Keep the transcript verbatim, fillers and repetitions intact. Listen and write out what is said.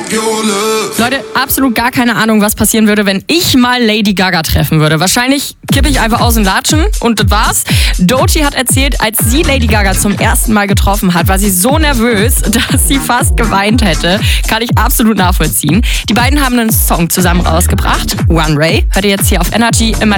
Leute, absolut gar keine Ahnung, was passieren würde, wenn ich mal Lady Gaga treffen würde. Wahrscheinlich kippe ich einfach aus den Latschen und das war's. Doechii hat erzählt, als sie Lady Gaga zum ersten Mal getroffen hat, war sie so nervös, dass sie fast geweint hätte. Kann ich absolut nachvollziehen. Die beiden haben einen Song zusammen rausgebracht. One Ray. Hört ihr jetzt hier auf Energy. Immer